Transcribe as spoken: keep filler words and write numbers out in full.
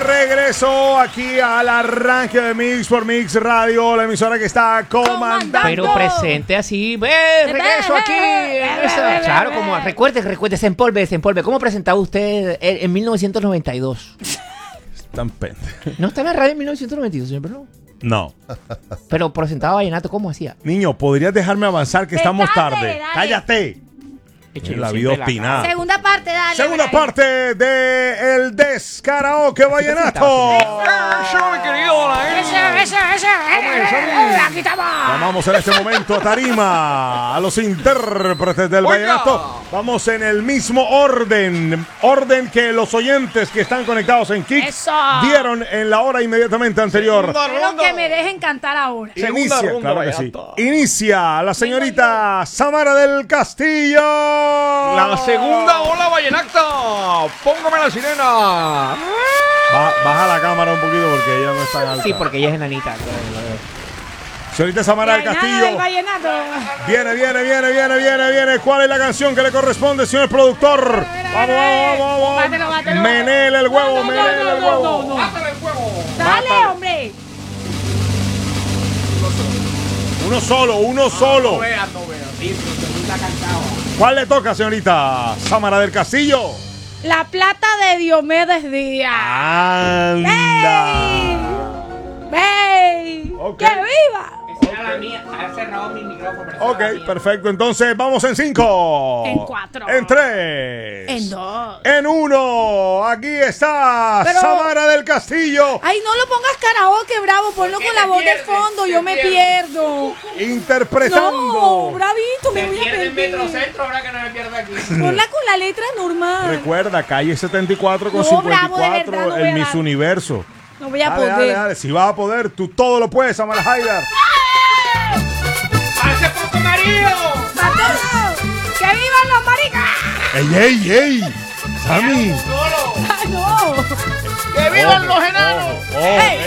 regreso aquí al arranque de Mix por Mix Radio, la emisora que está comandando. Pero presente así, ve, regreso aquí. Regreso. Claro, como recuerde, recuerde, se empolve, se empolve. ¿Cómo presentaba usted en, en mil novecientos noventa y dos? Tan pente. ¿No estaba en radio en mil novecientos noventa y dos, señor Bruno? No. Pero presentaba vallenato, ¿cómo hacía? Niño, ¿podrías dejarme avanzar que estamos Dale, tarde? dale. ¡Cállate! Hecho, La yo vida siempre obstinada. cago. Segunda parte, dale. Segunda dale. parte de El Descaraoke Vallenato. Eso, mi querido Alain. Ese, ese, ese. eh, Aquí estamos. Llamamos en este momento a tarima a los intérpretes del Oiga. vallenato. Vamos en el mismo orden, orden que los oyentes que están conectados en Kicks Eso. dieron en la hora inmediatamente anterior. Segunda Espero ronda. que me dejen cantar ahora. Segunda Inicia, ronda, claro que sí. vallenato. Inicia la señorita Samara del Castillo. La segunda ola vallenata. Póngame la sirena. Ba- baja la cámara un poquito porque ella no está en alta. Sí, porque ella es enanita. Señorita Samara del Nada del Castillo. vallenato. Viene, viene, viene, viene, viene, viene. ¿Cuál es la canción que le corresponde, señor productor? Vamos, vamos, vamos, vamos. Bátelo, bátelo. Menele el huevo, No, no, menele no, el no, huevo. no, no. Mátale el fuego. Dale, Mátalo. hombre. Uno solo, uno solo. veas, no veas. ¿Cuál le toca, señorita Samara del Castillo? La plata de Diomedes Díaz. Anda. ¡Ey! Ok. ¡Que viva! Esa era la mía. Ha cerrado mi micrófono. Ok, perfecto. Entonces vamos en cinco. En cuatro. En tres. En dos. En uno. Aquí está Pero- Samara del Castillo. Ay, no lo pongas karaoke, bravo. Ponlo con la voz de fondo. Yo me pierdo. Interpretando. No, bravito, me voy a perder. ahora que no me pierdo aquí. Ponla con la letra normal. Recuerda, calle setenta y cuatro con No, cincuenta y bravo, de cuatro, verdad, no voy el a Miss dar. Universo. No voy a Dale, poder. dale, dale. Si vas a poder, tú todo lo puedes, Samara Haidar. ¡Hace poco marido! ¡Mateo! ¡Que vivan los maricas! ¡Ey, ey, ey! ¡Sammy! ¡Ah, no! ¡Que vivan los enanos! ¡Oh!